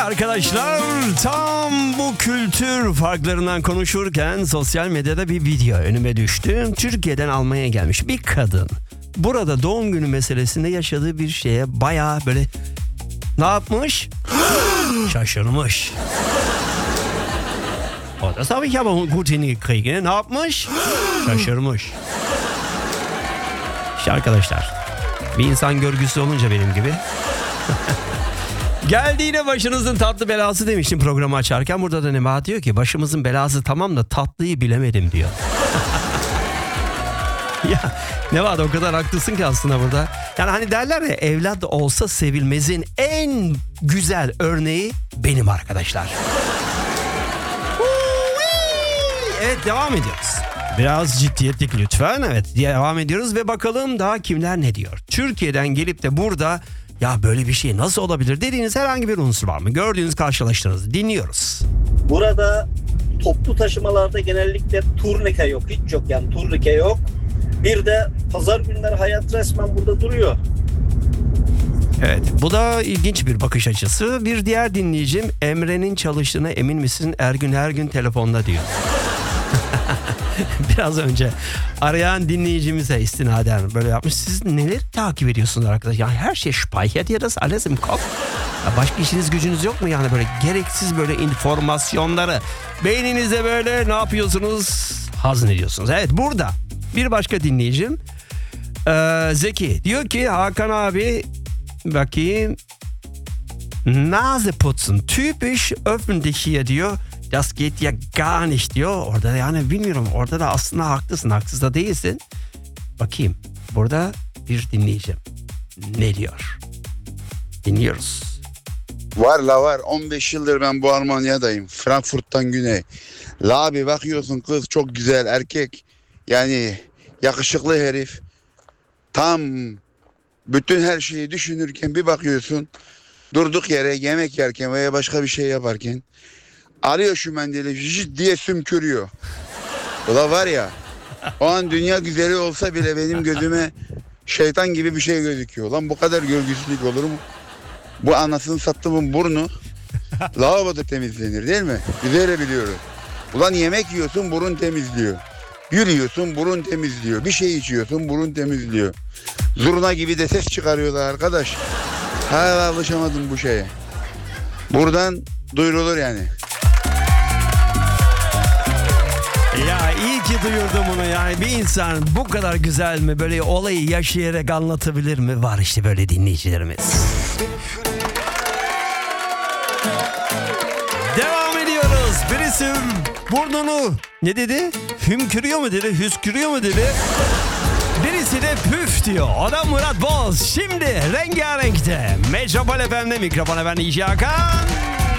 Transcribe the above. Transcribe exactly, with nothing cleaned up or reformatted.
Arkadaşlar, tam bu kültür farklarından konuşurken sosyal medyada bir video önüme düştü. Türkiye'den Almanya'ya gelmiş bir kadın. Burada doğum günü meselesinde yaşadığı bir şeye bayağı böyle ne yapmış? Şaşırmış. O da tabii ki ama gut hingekriegen. Ne yapmış? Şaşırmış. İşte arkadaşlar, bir insan görgüsü olunca benim gibi. Geldi yine başınızın tatlı belası demiştim programı açarken. Burada da Nebahat diyor ki başımızın belası tamam da tatlıyı bilemedim diyor. Ya Nebahat, o kadar haklısın ki aslında burada. Yani hani derler ya, evlat olsa sevilmezin en güzel örneği benim arkadaşlar. Evet, devam ediyoruz. Biraz ciddiyetlik lütfen. Evet, devam ediyoruz ve bakalım daha kimler ne diyor. Türkiye'den gelip de burada ya böyle bir şey nasıl olabilir dediğiniz herhangi bir unsur var mı? Gördüğünüz, karşılaştığınız, dinliyoruz. Burada toplu taşımalarda genellikle turnike yok. Hiç yok yani, turnike yok. Bir de pazar günleri hayat resmen burada duruyor. Evet, bu da ilginç bir bakış açısı. Bir diğer dinleyicim, Emre'nin çalıştığına emin misin? Ergün her gün telefonda diyor. Biraz önce arayan dinleyicimize istinaden böyle yapmış. Siz neler takip ediyorsunuz arkadaşlar? Yani her şey speichert ihr das alles im Kopf? Ya başka işiniz gücünüz yok mu yani, böyle gereksiz böyle informasyonları beyninize böyle ne yapıyorsunuz? Hazmediyorsunuz. Evet, burada bir başka dinleyicim ee, Zeki diyor ki Hakan abi, bakayım, Nase putzen typisch öffentlich hier diyor. Das geht ya gar nicht diyor. Orada yani bilmiyorum, orada da aslında haklısın, haksız da değilsin. Bakayım, burada bir dinleyeceğim. Ne diyor? Dinliyoruz. Var la var. on beş yıldır ben bu Almanya'dayım. Frankfurt'tan güney. La abi bakıyorsun, kız çok güzel, erkek. Yani yakışıklı herif. Tam bütün her şeyi düşünürken bir bakıyorsun, durduk yere yemek yerken veya başka bir şey yaparken arıyor şu mendili, jit diye sümkürüyor. Ula var ya, o an dünya güzeli olsa bile benim gözüme şeytan gibi bir şey gözüküyor. Lan bu kadar görgüsüzlük olur mu? Bu anasını sattığımın burnu lavaboda temizlenir değil mi? Biz öyle biliyoruz. Ulan yemek yiyorsun, burun temizliyor. Yürüyorsun, burun temizliyor. Bir şey içiyorsun, burun temizliyor. Zurna gibi de ses çıkarıyorlar arkadaş. Hala alışamadım bu şeye. Buradan duyurulur yani. Ya iyi ki duyurdum bunu yani. Bir insan bu kadar güzel mi, böyle olayı yaşayarak anlatabilir mi? Var işte böyle dinleyicilerimiz. Devam ediyoruz. Birisi burnunu ne dedi? Hümkürüyor mu dedi? Hüskürüyor mu dedi? Birisi de püf diyor. O da Murat Boz. Şimdi rengarenkte Metropol F M'de mikrofona ben İyice Hakan.